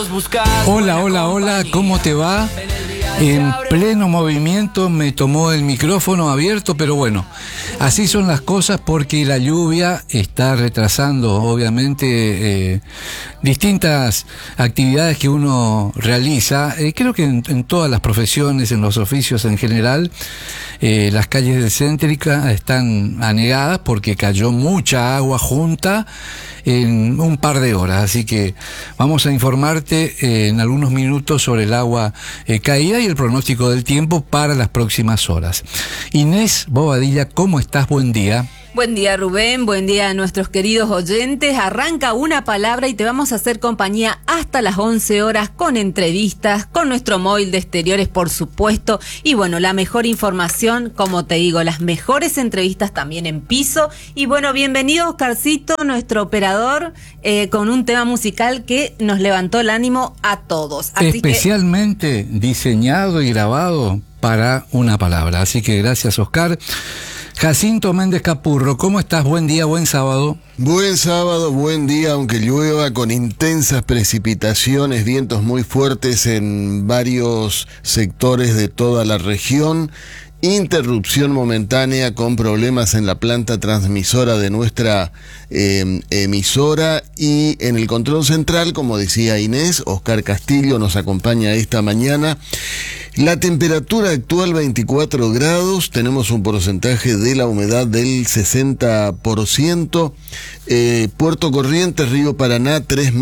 Hola, hola, hola, ¿cómo te va? En pleno movimiento me tomó el micrófono abierto, pero bueno, así son las cosas porque la lluvia está retrasando, obviamente, distintas actividades que uno realiza. Creo que en todas las profesiones, en los oficios en general, las calles de Céntrica están anegadas porque cayó mucha agua junta en un par de horas, así que vamos a informarte en algunos minutos sobre el agua caída y el pronóstico del tiempo para las próximas horas. Inés Bobadilla, ¿cómo estás? Buen día. Buen día, Rubén, buen día a nuestros queridos oyentes. Arranca Una Palabra y te vamos a hacer compañía hasta las 11 horas con entrevistas, con nuestro móvil de exteriores, por supuesto, y bueno, la mejor información, como te digo, las mejores entrevistas también en piso. Y bueno, bienvenido Oscarcito, nuestro operador, con un tema musical que nos levantó el ánimo a todos. Así especialmente diseñado y grabado para Una Palabra, así que gracias, Oscar. Jacinto Méndez Capurro, ¿cómo estás? Buen día, buen sábado. Buen sábado, buen día, aunque llueva, con intensas precipitaciones, vientos muy fuertes en varios sectores de toda la región. Interrupción momentánea con problemas en la planta transmisora de nuestra emisora, y en el control central, como decía Inés, Oscar Castillo nos acompaña esta mañana. La temperatura actual 24 grados, tenemos un porcentaje de la humedad del 60%, Puerto Corrientes, Río Paraná,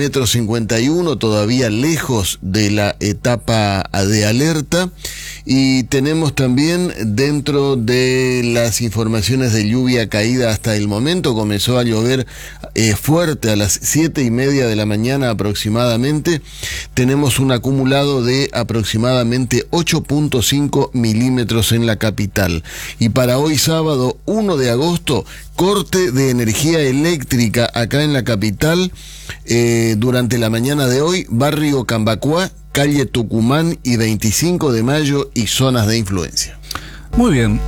3,51 metros, todavía lejos de la etapa de alerta. Y tenemos también, dentro de las informaciones de lluvia caída hasta el momento, comenzó a llover fuerte a las 7:30 de la mañana aproximadamente. Tenemos un acumulado de aproximadamente 8,5 milímetros en la capital. Y para hoy sábado 1 de agosto, corte de energía eléctrica acá en la capital. Durante la mañana de hoy, barrio Cambacuá, calle Tucumán y 25 de Mayo y zonas de influencia. Muy bien.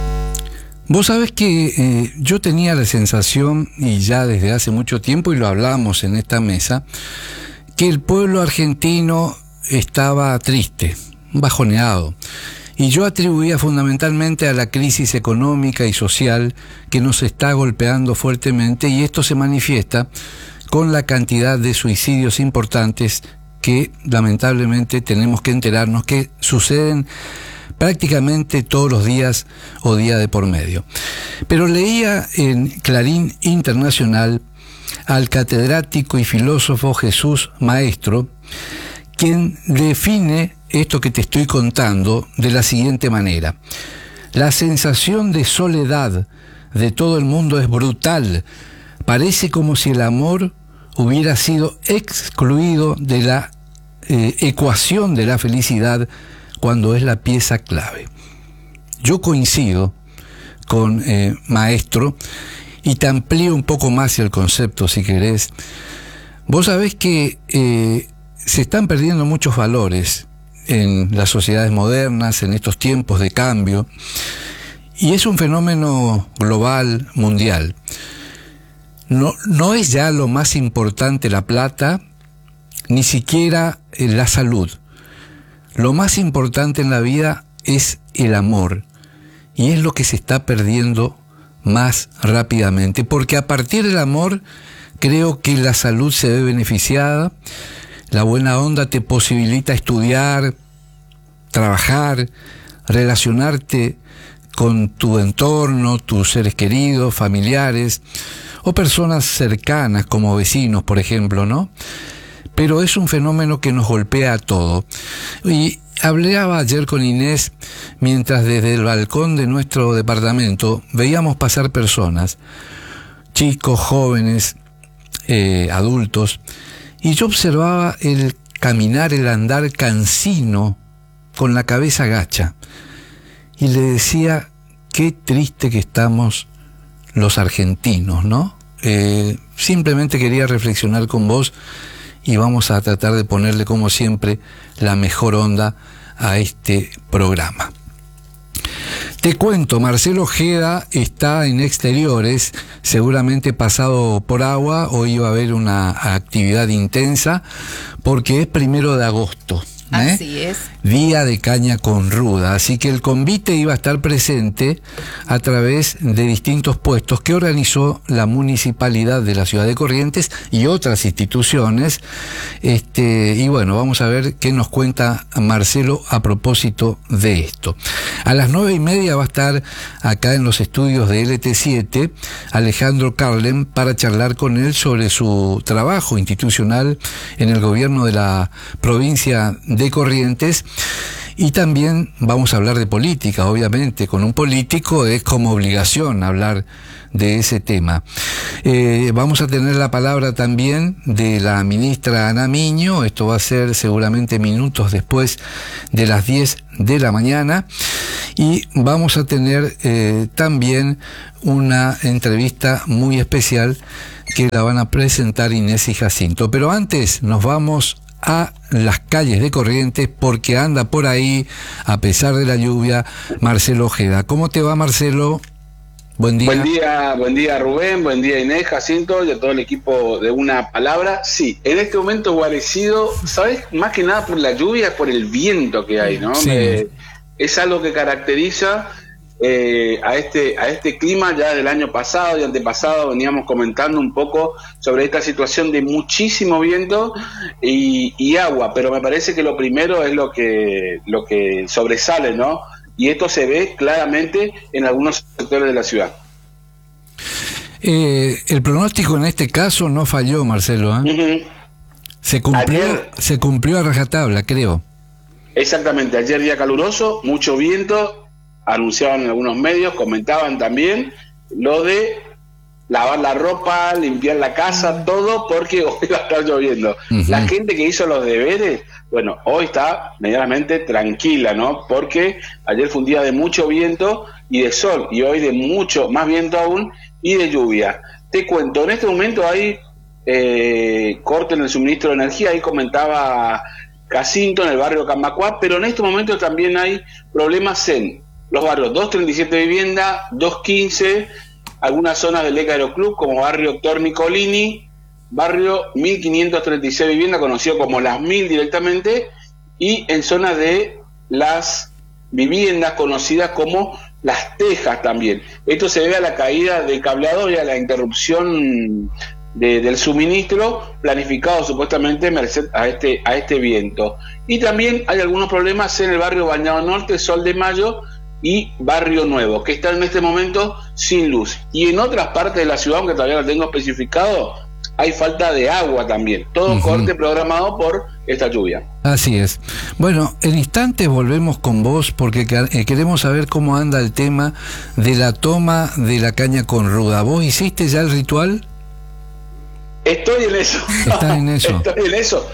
Vos sabés que yo tenía la sensación, y ya desde hace mucho tiempo, y lo hablamos en esta mesa, que el pueblo argentino estaba triste, bajoneado. Y yo atribuía fundamentalmente a la crisis económica y social que nos está golpeando fuertemente, y esto se manifiesta con la cantidad de suicidios importantes que lamentablemente tenemos que enterarnos que suceden prácticamente todos los días o día de por medio. Pero leía en Clarín Internacional al catedrático y filósofo Jesús Maestro, quien define esto que te estoy contando de la siguiente manera: la sensación de soledad de todo el mundo es brutal. Parece como si el amor hubiera sido excluido de la ecuación de la felicidad cuando es la pieza clave. Yo coincido con Maestro y te amplío un poco más el concepto si querés. Vos sabés que se están perdiendo muchos valores en las sociedades modernas, en estos tiempos de cambio, y es un fenómeno global, mundial. No es ya lo más importante la plata, ni siquiera la salud. Lo más importante en la vida es el amor, y es lo que se está perdiendo más rápidamente, porque a partir del amor creo que la salud se ve beneficiada. La buena onda te posibilita estudiar, trabajar, relacionarte con tu entorno, tus seres queridos, familiares o personas cercanas como vecinos, por ejemplo, ¿no? Pero es un fenómeno que nos golpea a todo. Y hablaba ayer con Inés mientras desde el balcón de nuestro departamento veíamos pasar personas, chicos, jóvenes, adultos, y yo observaba el caminar, el andar cansino, con la cabeza gacha, y le decía, qué triste que estamos los argentinos, ¿no? Simplemente quería reflexionar con vos, y vamos a tratar de ponerle, como siempre, la mejor onda a este programa. Te cuento, Marcelo Ojeda está en exteriores, seguramente pasado por agua. Hoy va a haber una actividad intensa porque es 1 de agosto. Así es. Día de caña con ruda, así que el convite iba a estar presente a través de distintos puestos que organizó la municipalidad de la ciudad de Corrientes y otras instituciones. Y bueno, vamos a ver qué nos cuenta Marcelo a propósito de esto. A las 9:30 va a estar acá en los estudios de LT7 Alejandro Carlem para charlar con él sobre su trabajo institucional en el gobierno de la provincia de Corrientes. Y también vamos a hablar de política, obviamente. Con un político es como obligación hablar de ese tema. Vamos a tener la palabra también de la ministra Ana Miño. Esto va a ser seguramente minutos después de las 10 de la mañana. Y vamos a tener también una entrevista muy especial que la van a presentar Inés y Jacinto. Pero antes nos vamos a las calles de Corrientes porque anda por ahí, a pesar de la lluvia, Marcelo Ojeda. ¿Cómo te va, Marcelo? Buen día. Buen día Rubén, buen día Inés, Jacinto y a todo el equipo de Una Palabra. Sí, en este momento guarecido, ¿sabes? Más que nada por la lluvia, por el viento que hay, ¿no? Sí. Es algo que caracteriza a este clima. Ya del año pasado y antepasado veníamos comentando un poco sobre esta situación de muchísimo viento y agua, pero me parece que lo primero es lo que sobresale, ¿no? Y esto se ve claramente en algunos sectores de la ciudad. El pronóstico en este caso no falló, Marcelo, ¿eh? Uh-huh. Se cumplió a rajatabla, creo. Exactamente, ayer día caluroso, mucho viento. Anunciaban en algunos medios, comentaban también lo de lavar la ropa, limpiar la casa, todo porque hoy va a estar lloviendo. Uh-huh. La gente que hizo los deberes, bueno, hoy está medianamente tranquila, ¿no? Porque ayer fue un día de mucho viento y de sol, y hoy de mucho más viento aún y de lluvia. Te cuento, en este momento hay corte en el suministro de energía. Ahí comentaba Jacinto en el barrio Cambacuá, pero en este momento también hay problemas en los barrios 237 Vivienda, 215, algunas zonas del ECA Aeroclub como barrio Doctor Nicolini, barrio 1536 Vivienda, conocido como Las Mil directamente, y en zonas de las viviendas conocidas como Las Tejas también. Esto se debe a la caída de cableado y a la interrupción del suministro planificado supuestamente merced a este viento. Y también hay algunos problemas en el barrio Bañado Norte, Sol de Mayo y Barrio Nuevo, que están en este momento sin luz. Y en otras partes de la ciudad, aunque todavía no tengo especificado, hay falta de agua también. Todo corte programado por esta lluvia. Así es. Bueno, en instantes volvemos con vos porque queremos saber cómo anda el tema de la toma de la caña con ruda. ¿Vos hiciste ya el ritual? Estoy en eso. ¿Estás en eso? Estoy en eso.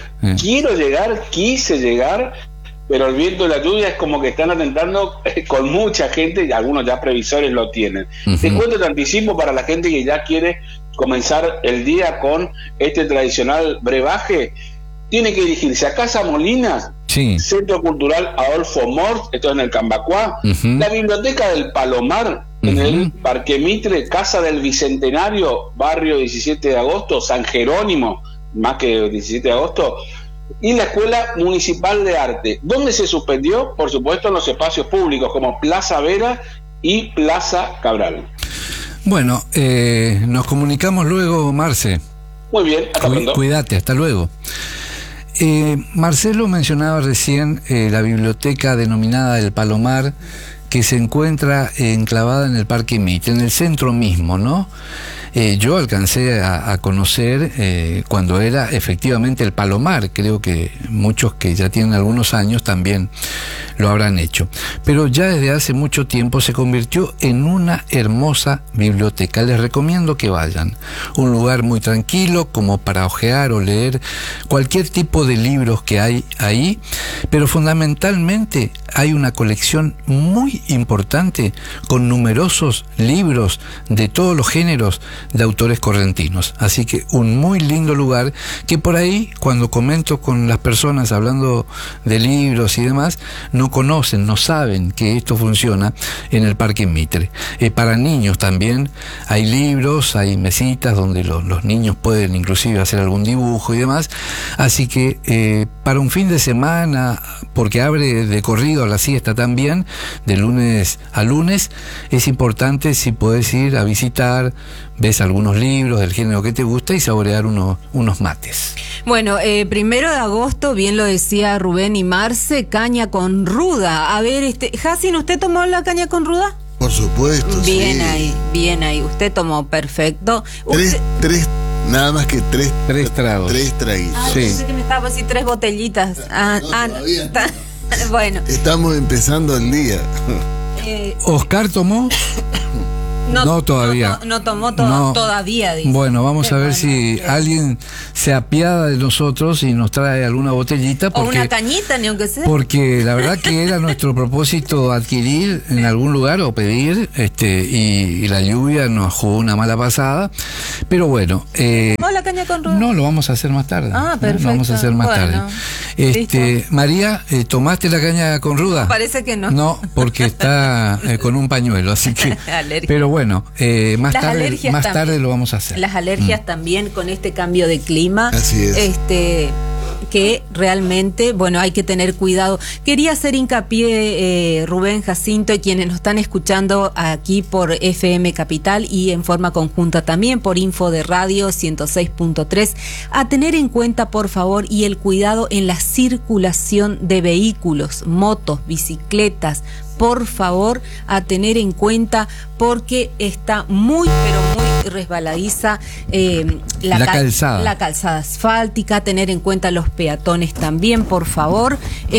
Quise llegar, pero el viento y la lluvia es como que están atentando con mucha gente, y algunos ya previsores lo tienen. Uh-huh. Te cuento, te anticipo para la gente que ya quiere comenzar el día con este tradicional brebaje, tiene que dirigirse a Casa Molinas, sí. Centro Cultural Adolfo Mort, esto es en el Cambacuá, uh-huh. La Biblioteca del Palomar, en uh-huh. el Parque Mitre, Casa del Bicentenario, barrio 17 de agosto, San Jerónimo, más que 17 de agosto, y la Escuela Municipal de Arte, donde se suspendió, por supuesto, en los espacios públicos como Plaza Vera y Plaza Cabral. Bueno, nos comunicamos luego, Marce. Muy bien, hasta pronto. Cuídate, hasta luego. Marcelo mencionaba recién la biblioteca denominada del Palomar, que se encuentra enclavada en el Parque Mitre, en el centro mismo, ¿no? Yo alcancé a conocer cuando era efectivamente el Palomar. Creo que muchos que ya tienen algunos años también lo habrán hecho. Pero ya desde hace mucho tiempo se convirtió en una hermosa biblioteca. Les recomiendo que vayan. Un lugar muy tranquilo como para hojear o leer cualquier tipo de libros que hay ahí, pero fundamentalmente hay una colección muy importante con numerosos libros de todos los géneros de autores correntinos. Así que un muy lindo lugar que por ahí, cuando comento con las personas hablando de libros y demás, no conocen, no saben que esto funciona en el Parque Mitre. Para niños también hay libros, hay mesitas donde los niños pueden inclusive hacer algún dibujo y demás. Así que para un fin de semana, porque abre de corrido a la siesta también, de lunes a lunes, es importante si puedes ir a visitar, ves algunos libros del género que te gusta y saborear unos mates. Bueno, 1 de agosto, bien lo decía Rubén y Marce, caña con ruda. A ver, Jacin, ¿usted tomó la caña con ruda? Por supuesto, bien sí. Bien ahí, usted tomó perfecto. Tres, nada más que tres tragos. 3 traguitos. Sí. Pensé que me estaba así 3 botellitas. Todavía. Bueno. Estamos empezando el día. ¿Oscar tomó? No, todavía. No tomó todavía. Dice. Bueno, vamos a ver si alguien se apiada de nosotros y nos trae alguna botellita. O una cañita, ni aunque sea. Porque la verdad que era nuestro propósito adquirir en algún lugar o pedir, y la lluvia nos jugó una mala pasada. Pero bueno. ¿No la caña con ruda? No, lo vamos a hacer más tarde. Ah, perfecto. Lo vamos a hacer más tarde. María, ¿tomaste la caña con ruda? Parece que no. No, porque está con un pañuelo, así que. Pero bueno, más tarde lo vamos a hacer. Las alergias también con este cambio de clima. Así es. Que realmente, bueno, hay que tener cuidado. Quería hacer hincapié, Rubén, Jacinto, y quienes nos están escuchando aquí por FM Capital y en forma conjunta también por Info de Radio 106.3, a tener en cuenta, por favor, y el cuidado en la circulación de vehículos, motos, bicicletas. Por favor, a tener en cuenta, porque está muy, pero muy resbaladiza la calzada asfáltica. Tener en cuenta los peatones también, por favor.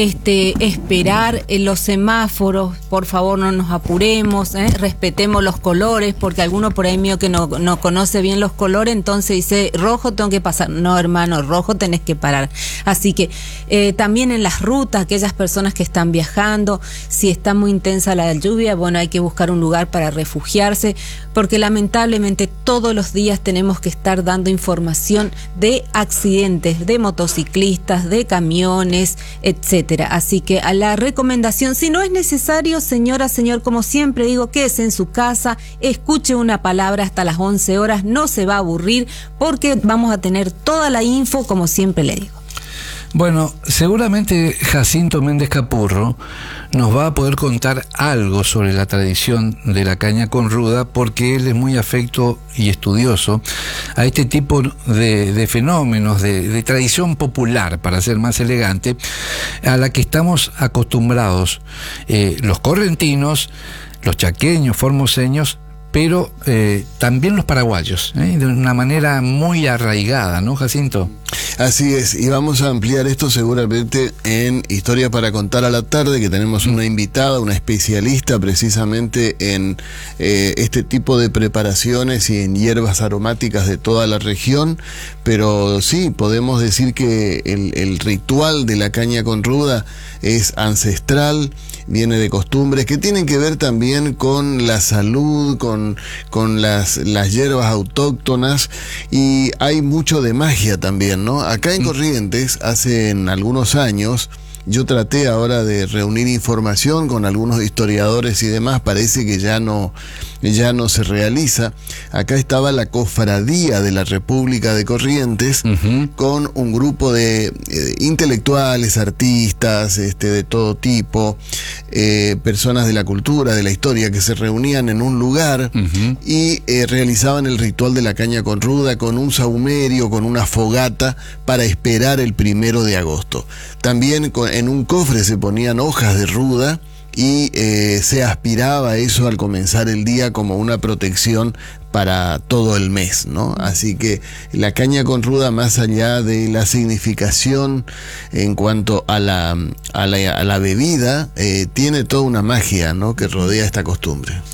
Esperar en los semáforos, por favor, no nos apuremos, respetemos los colores, porque alguno por ahí mío que no conoce bien los colores, entonces dice, rojo tengo que pasar. No, hermano, rojo tenés que parar. Así que también en las rutas, aquellas personas que están viajando, si está muy intensa la lluvia, bueno, hay que buscar un lugar para refugiarse, porque lamentablemente todos los días tenemos que estar dando información de accidentes de motociclistas, de camiones, etcétera. Así que a la recomendación, si no es necesario, señora, señor, como siempre digo, quédese en su casa, escuche una palabra hasta las 11 horas, no se va a aburrir, porque vamos a tener toda la info, como siempre le digo. Bueno, seguramente Jacinto Méndez Capurro nos va a poder contar algo sobre la tradición de la caña con ruda, porque él es muy afecto y estudioso a este tipo de fenómenos, de tradición popular, para ser más elegante, a la que estamos acostumbrados los correntinos, los chaqueños, formoseños, pero también los paraguayos, de una manera muy arraigada, ¿no, Jacinto? Así es, y vamos a ampliar esto seguramente en Historia para Contar a la Tarde, que tenemos una invitada, una especialista precisamente en este tipo de preparaciones y en hierbas aromáticas de toda la región. Pero sí, podemos decir que el ritual de la caña con ruda es ancestral, viene de costumbres que tienen que ver también con la salud, con las hierbas autóctonas, y hay mucho de magia también, ¿no? Acá en Corrientes, hace algunos años, yo traté ahora de reunir información con algunos historiadores y demás, parece que ya no se realiza. Acá estaba la Cofradía de la República de Corrientes, con un grupo de intelectuales, artistas, de todo tipo, personas de la cultura, de la historia, que se reunían en un lugar y realizaban el ritual de la caña con ruda con un sahumerio, con una fogata, para esperar el 1 de agosto. También en un cofre se ponían hojas de ruda y se aspiraba eso al comenzar el día como una protección para todo el mes, ¿no? Así que la caña con ruda, más allá de la significación en cuanto a la bebida, tiene toda una magia, ¿no?, que rodea esta costumbre.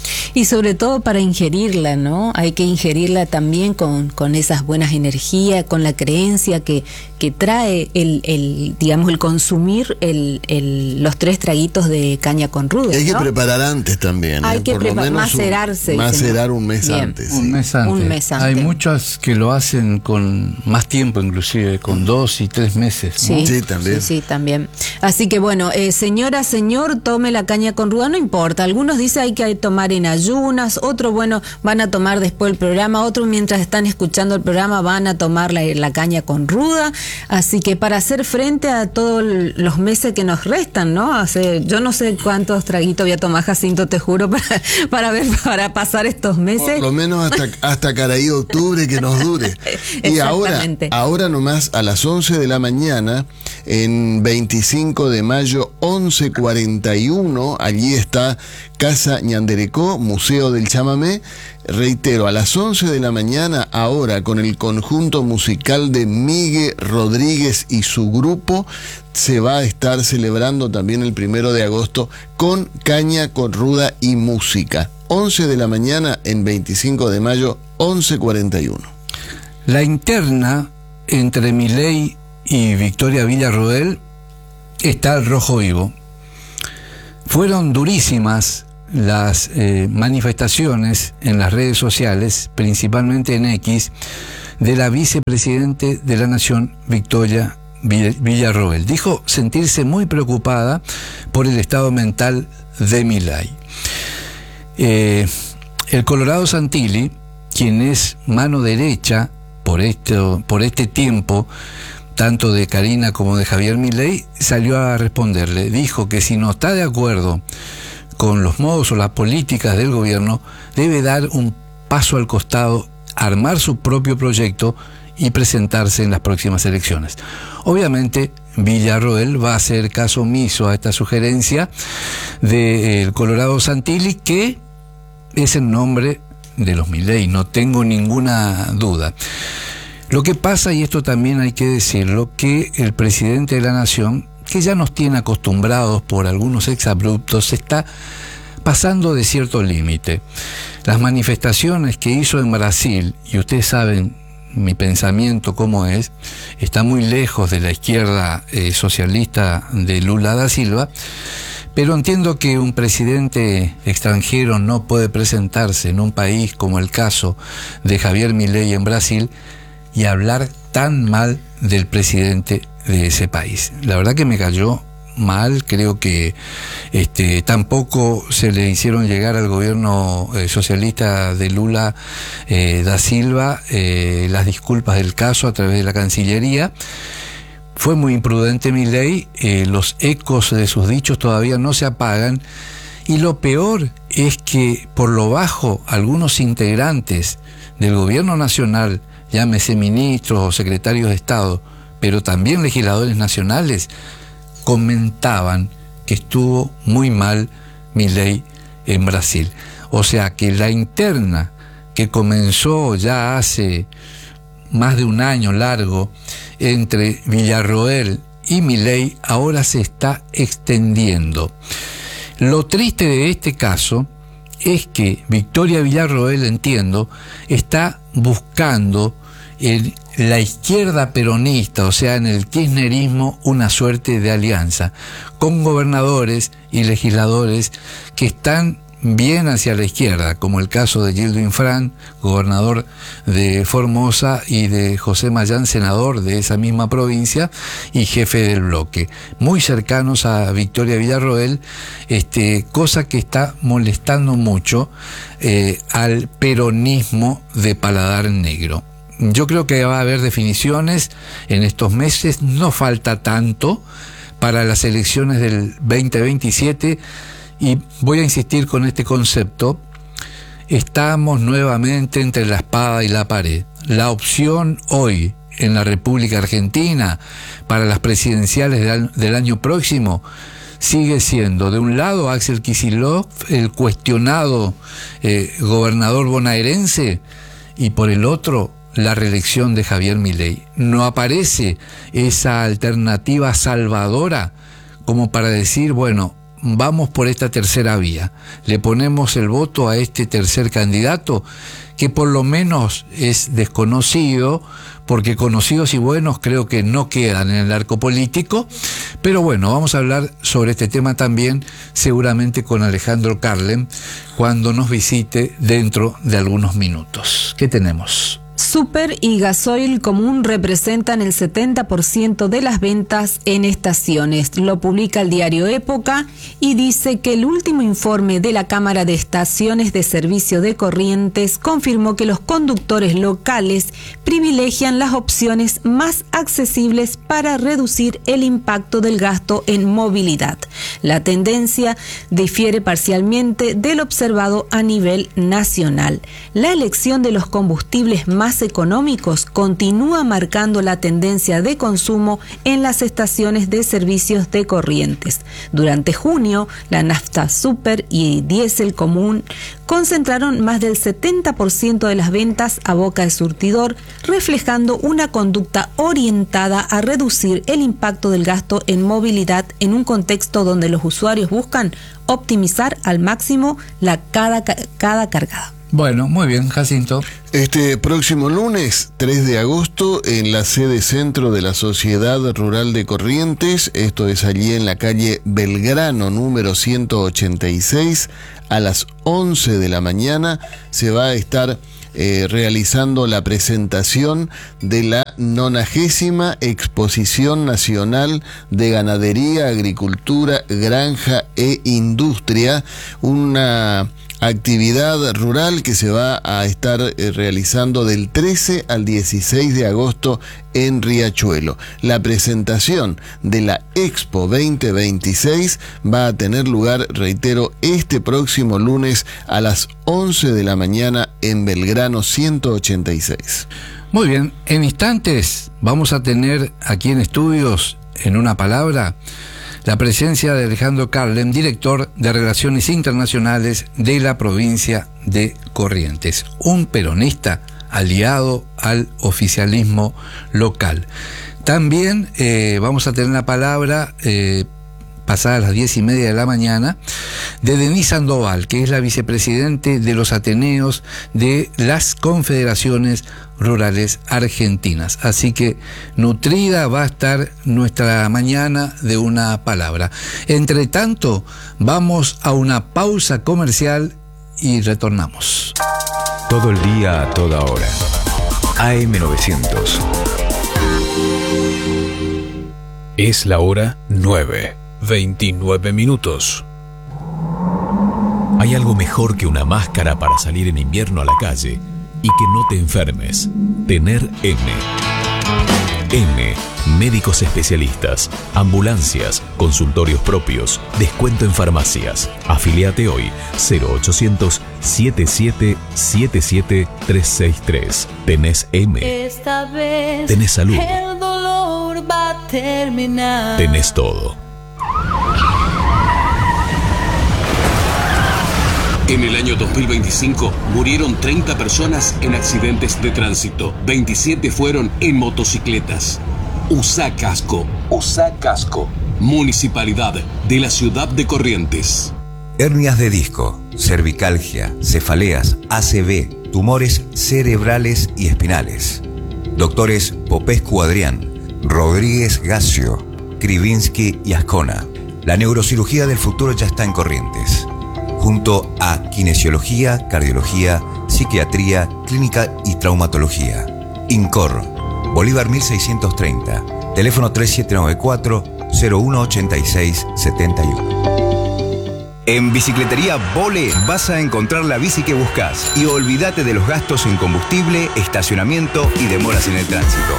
Y sobre todo para ingerirla, ¿no? Hay que ingerirla también con esas buenas energías, con la creencia que trae digamos, el consumir los 3 traguitos de caña con ruda. Hay que ¿no? preparar antes también. Hay que macerarse. Macerar un mes antes. Un mes antes. Hay muchas que lo hacen con más tiempo, inclusive, con 2 y 3 meses, ¿no? Sí, también. Sí, también. Así que bueno, señora, señor, tome la caña con ruda, no importa. Algunos dicen hay que tomar en ayunas, otros, bueno, van a tomar después el programa, otros mientras están escuchando el programa van a tomar la caña con ruda. Así que para hacer frente a todos los meses que nos restan, ¿no? Yo no sé cuántos traguitos voy a tomar, Jacinto, te juro, para pasar estos meses. Por lo menos hasta caraí octubre que nos dure. Y ahora nomás a las 11 de la mañana, en 25 de mayo, 11:41, allí está Casa Ñanderecó, Museo del Chamamé. Reitero, a las 11 de la mañana, ahora con el conjunto musical de Miguel Rodríguez y su grupo, se va a estar celebrando también el 1 de agosto con caña con ruda y música. 11 de la mañana en 25 de mayo, 11:41. La interna entre Milei y Victoria Villarroel está al rojo vivo. Fueron durísimas las manifestaciones en las redes sociales, principalmente en X, de la vicepresidente de la Nación, Victoria Villarroel. Dijo sentirse muy preocupada por el estado mental de Milei. El Colorado Santilli, quien es mano derecha por este tiempo, tanto de Karina como de Javier Milei, salió a responderle. Dijo que si no está de acuerdo con los modos o las políticas del gobierno, debe dar un paso al costado, armar su propio proyecto y presentarse en las próximas elecciones. Obviamente, Villarroel va a hacer caso omiso a esta sugerencia del Colorado Santilli, que es el nombre de los Milei, no tengo ninguna duda. Lo que pasa, y esto también hay que decirlo, que el presidente de la Nación, que ya nos tiene acostumbrados por algunos exabruptos, se está pasando de cierto límite. Las manifestaciones que hizo en Brasil, y ustedes saben mi pensamiento cómo es, está muy lejos de la izquierda socialista de Lula da Silva, pero entiendo que un presidente extranjero no puede presentarse en un país como el caso de Javier Milei en Brasil y hablar tan mal del presidente de ese país. La verdad que me cayó mal. Creo que tampoco se le hicieron llegar al gobierno socialista de Lula da Silva las disculpas del caso a través de la Cancillería. Fue muy imprudente Milei, los ecos de sus dichos todavía no se apagan, y lo peor es que por lo bajo algunos integrantes del gobierno nacional, llámese ministros o secretarios de Estado, pero también legisladores nacionales, comentaban que estuvo muy mal Milei en Brasil. O sea que la interna que comenzó ya hace más de un año largo entre Villarroel y Milei ahora se está extendiendo. Lo triste de este caso es que Victoria Villarroel, entiendo, está buscando en la izquierda peronista, o sea, en el kirchnerismo, una suerte de alianza con gobernadores y legisladores que están bien hacia la izquierda, como el caso de Gildo Infran, gobernador de Formosa, y de José Mayán, senador de esa misma provincia y jefe del bloque, muy cercanos a Victoria Villarroel, cosa que está molestando mucho al peronismo de paladar negro. Yo creo que va a haber definiciones en estos meses, no falta tanto para las elecciones del 2027, y voy a insistir con este concepto. Estamos nuevamente entre la espada y la pared. La opción hoy en la República Argentina para las presidenciales del año próximo sigue siendo, de un lado, Axel Kicillof, el cuestionado gobernador bonaerense, y por el otro, la reelección de Javier Milei. No aparece esa alternativa salvadora como para decir, bueno, vamos por esta tercera vía. Le ponemos el voto a este tercer candidato, que por lo menos es desconocido, porque conocidos y buenos creo que no quedan en el arco político. Pero bueno, vamos a hablar sobre este tema también, seguramente con Alejandro Carlem, cuando nos visite dentro de algunos minutos. ¿Qué tenemos? Super y gasoil común representan el 70% de las ventas en estaciones. Lo publica el diario Época y dice que el último informe de la Cámara de Estaciones de Servicio de Corrientes confirmó que los conductores locales privilegian las opciones más accesibles para reducir el impacto del gasto en movilidad. La tendencia difiere parcialmente del observado a nivel nacional. La elección de los combustibles más económicos continúa marcando la tendencia de consumo en las estaciones de servicios de Corrientes. Durante junio, la nafta super y diésel común concentraron más del 70% de las ventas a boca de surtidor, reflejando una conducta orientada a reducir el impacto del gasto en movilidad en un contexto donde los usuarios buscan optimizar al máximo cada cargada. Bueno, muy bien, Jacinto. Este próximo lunes, 3 de agosto, en la sede centro de la Sociedad Rural de Corrientes, esto es allí en la calle Belgrano, número 186, a las 11 de la mañana, se va a estar realizando la presentación de la 90ª Exposición Nacional de Ganadería, Agricultura, Granja e Industria, una actividad rural que se va a estar realizando del 13 al 16 de agosto en Riachuelo. La presentación de la Expo 2026 va a tener lugar, reitero, este próximo lunes a las 11 de la mañana en Belgrano 186. Muy bien, en instantes vamos a tener aquí en estudios, en una palabra, la presencia de Alejandro Carlem, director de Relaciones Internacionales de la provincia de Corrientes, un peronista aliado al oficialismo local. También vamos a tener la palabra, pasadas las 10:30 de la mañana, de Denise Sandoval, que es la vicepresidente de los Ateneos de las Confederaciones Rurales Argentinas. Así que nutrida va a estar nuestra mañana de una palabra. Entre tanto, vamos a una pausa comercial y retornamos. Todo el día a toda hora. AM900. Es la hora 9:29. Hay algo mejor que una máscara para salir en invierno a la calle y que no te enfermes. Tener N. N. Médicos especialistas, ambulancias, consultorios propios, descuento en farmacias. Afiliate hoy. 0800 7777 363. Tenés M. Esta vez tenés salud. El dolor va a terminar. Tenés todo. En el año 2025 murieron 30 personas en accidentes de tránsito. 27 fueron en motocicletas. Usa casco. Usa casco. Municipalidad de la Ciudad de Corrientes. Hernias de disco, cervicalgia, cefaleas, ACV, tumores cerebrales y espinales. Doctores Popescu Adrián, Rodríguez Gacio, Krivinsky y Ascona. La neurocirugía del futuro ya está en Corrientes. Junto a kinesiología, cardiología, psiquiatría, clínica y traumatología. INCOR, Bolívar 1630, teléfono 3794-018671. En Bicicletería Vole vas a encontrar la bici que buscas y olvídate de los gastos en combustible, estacionamiento y demoras en el tránsito.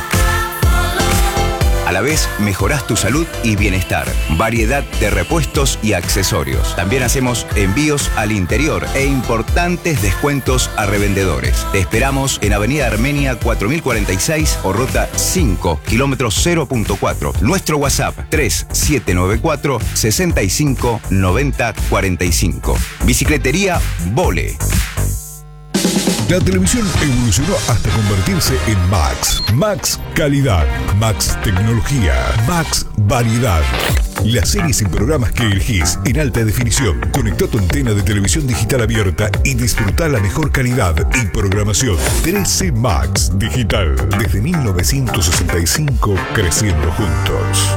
A la vez, mejorás tu salud y bienestar. Variedad de repuestos y accesorios. También hacemos envíos al interior e importantes descuentos a revendedores. Te esperamos en Avenida Armenia 4046 o Ruta 5, kilómetro 0.4. Nuestro WhatsApp 3794 65 90 45. Bicicletería Vole. La televisión evolucionó hasta convertirse en Max. Max Calidad, Max Tecnología, Max Variedad. Las series y programas que elegís en alta definición. Conectá tu antena de televisión digital abierta y disfrutá la mejor calidad y programación. 13 Max Digital. Desde 1965, creciendo juntos.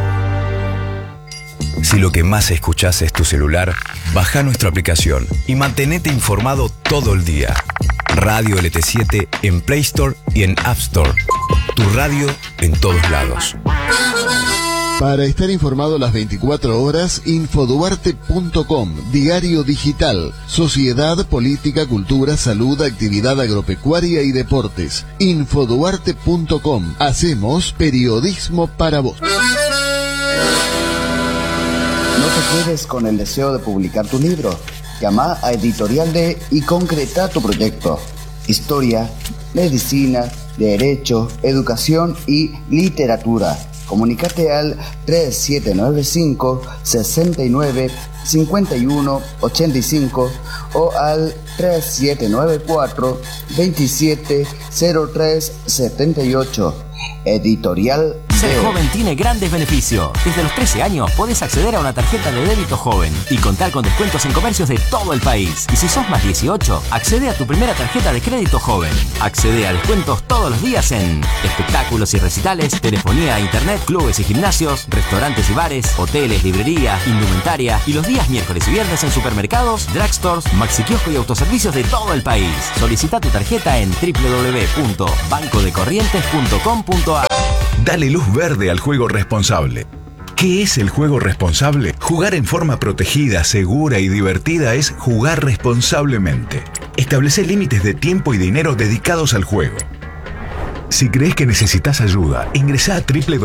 Si lo que más escuchás es tu celular, baja nuestra aplicación y mantenete informado todo el día. Radio LT7 en Play Store y en App Store. Tu radio en todos lados. Para estar informado las 24 horas, infoduarte.com, diario digital, sociedad, política, cultura, salud, actividad agropecuaria y deportes. Infoduarte.com, hacemos periodismo para vos. No te quedes con el deseo de publicar tu libro. Llama a Editorial D y concreta tu proyecto. Historia, medicina, derecho, educación y literatura. Comunícate al 3795 69 51 85 o al 3794 27 03 78. Editorial Ser joven tiene grandes beneficios. Desde los 13 años podés acceder a una tarjeta de débito joven y contar con descuentos en comercios de todo el país. Y si sos más 18, accede a tu primera tarjeta de crédito joven. Accede a descuentos todos los días en espectáculos y recitales, telefonía e internet, clubes y gimnasios, restaurantes y bares, hoteles, librería, indumentaria y los días miércoles y viernes en supermercados, drugstores, maxiquiosco y autoservicios de todo el país. Solicita tu tarjeta en www.bancodecorrientes.com.ar. Dale luz verde al juego responsable. ¿Qué es el juego responsable? Jugar en forma protegida, segura y divertida es jugar responsablemente. Establece límites de tiempo y dinero dedicados al juego. Si crees que necesitas ayuda, ingresá a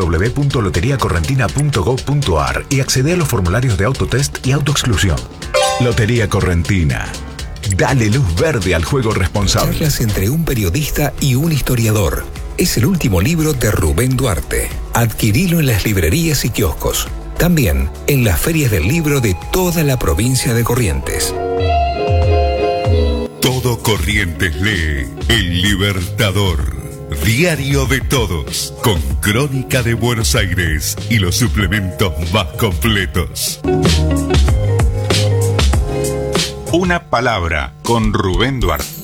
www.loteriacorrentina.gov.ar y accede a los formularios de autotest y autoexclusión. Lotería Correntina. Dale luz verde al juego responsable. Charlas entre un periodista y un historiador. Es el último libro de Rubén Duarte. Adquirilo en las librerías y kioscos. También en las ferias del libro de toda la provincia de Corrientes. Todo Corrientes lee El Libertador. Diario de todos, con crónica de Buenos Aires y los suplementos más completos. Una palabra con Rubén Duarte.